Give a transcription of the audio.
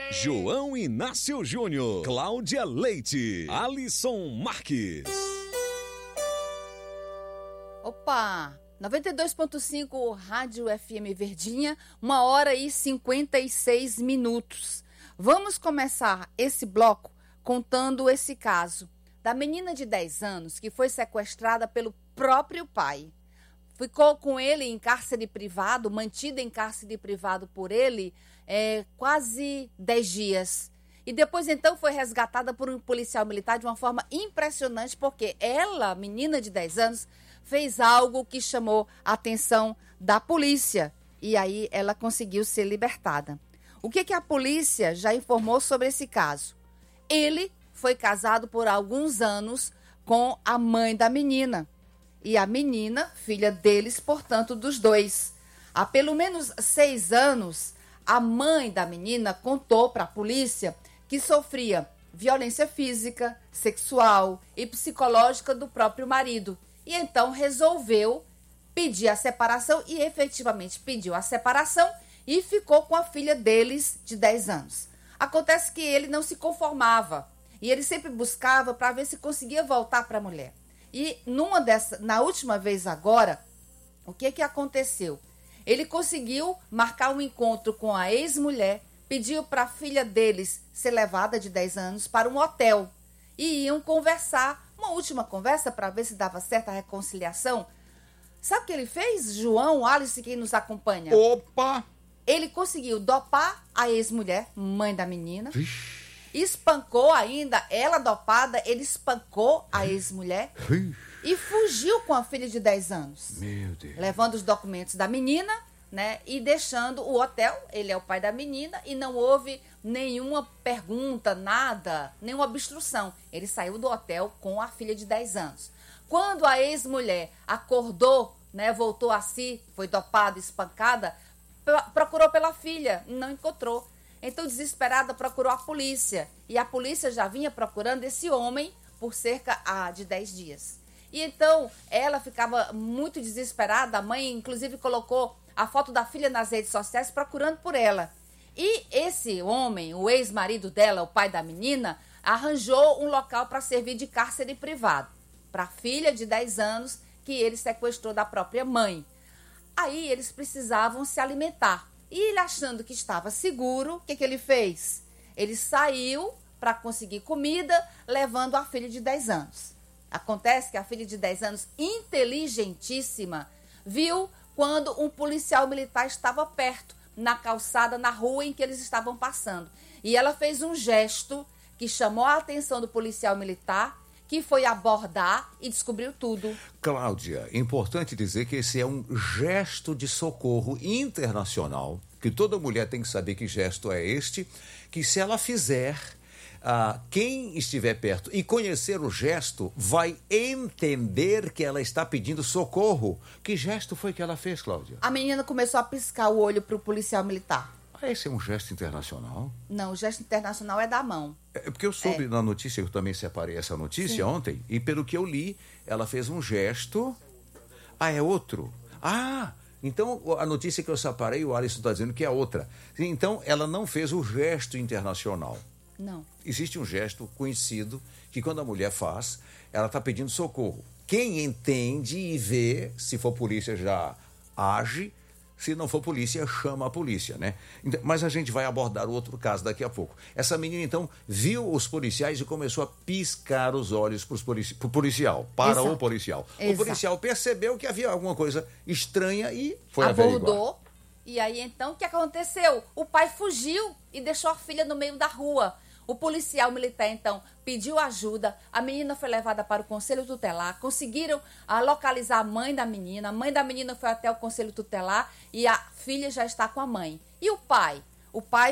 João Inácio Júnior, Cláudia Leite, Alisson Marques. Opa! 92.5 Rádio FM Verdinha, 1h56. Vamos começar esse bloco contando esse caso da menina de 10 anos que foi sequestrada pelo próprio pai. Ficou com ele em cárcere privado, mantida em cárcere privado por ele quase 10 dias. E depois, então, foi resgatada por um policial militar de uma forma impressionante, porque ela, menina de 10 anos, fez algo que chamou a atenção da polícia. E aí ela conseguiu ser libertada. O que a polícia já informou sobre esse caso? Ele foi casado por alguns anos com a mãe da menina. E a menina, filha deles, portanto, dos dois. Há pelo menos 6 anos, a mãe da menina contou para a polícia que sofria violência física, sexual e psicológica do próprio marido. E então resolveu pedir a separação e efetivamente pediu a separação e ficou com a filha deles de 10 anos. Acontece que ele não se conformava e ele sempre buscava para ver se conseguia voltar para a mulher. E na última vez agora, o que aconteceu? Ele conseguiu marcar um encontro com a ex-mulher, pediu para a filha deles ser levada de 10 anos para um hotel e iam conversar. Uma última conversa para ver se dava certa reconciliação. Sabe o que ele fez, João, Alice, quem nos acompanha? Opa! Ele conseguiu dopar a ex-mulher, mãe da menina. Vixe. Espancou ainda, ela dopada, ele espancou a ex-mulher. E fugiu com a filha de 10 anos. Meu Deus. Levando os documentos da menina, né? E deixando o hotel. Ele é o pai da menina e não houve nenhuma pergunta, nada, nenhuma obstrução. Ele saiu do hotel com a filha de 10 anos. Quando a ex-mulher acordou, né, voltou a si, foi dopada, espancada, procurou pela filha, não encontrou. Então, desesperada, procurou a polícia. E a polícia já vinha procurando esse homem por cerca de 10 dias. E então, ela ficava muito desesperada. A mãe, inclusive, colocou a foto da filha nas redes sociais procurando por ela. E esse homem, o ex-marido dela, o pai da menina, arranjou um local para servir de cárcere privado para a filha de 10 anos que ele sequestrou da própria mãe. Aí eles precisavam se alimentar. E ele, achando que estava seguro, o que ele fez? Ele saiu para conseguir comida, levando a filha de 10 anos. Acontece que a filha de 10 anos, inteligentíssima, viu quando um policial militar estava perto, na calçada, na rua em que eles estavam passando. E ela fez um gesto que chamou a atenção do policial militar, que foi abordar e descobriu tudo. Cláudia, importante dizer que esse é um gesto de socorro internacional, que toda mulher tem que saber que gesto é este, que se ela fizer, quem estiver perto e conhecer o gesto vai entender que ela está pedindo socorro. Que gesto foi que ela fez, Cláudia? A menina começou a piscar o olho para o policial militar. Esse é um gesto internacional? Não, o gesto internacional é da mão. É porque eu soube na notícia, eu também separei essa notícia ontem, e pelo que eu li, ela fez um gesto. É outro? Então a notícia que eu separei, o Alisson está dizendo que é outra. Então ela não fez o gesto internacional. Não. Existe um gesto conhecido que quando a mulher faz, ela está pedindo socorro. Quem entende e vê, se for polícia já age, se não for polícia, chama a polícia, né? Mas a gente vai abordar o outro caso daqui a pouco. Essa menina, então, viu os policiais e começou a piscar os olhos para o policial. Exato. O policial. Exato. O policial percebeu que havia alguma coisa estranha e foi abordou. Averiguar. E aí, então, o que aconteceu? O pai fugiu e deixou a filha no meio da rua. O policial militar, então, pediu ajuda, a menina foi levada para o conselho tutelar, conseguiram localizar a mãe da menina foi até o conselho tutelar e a filha já está com a mãe. E o pai? O pai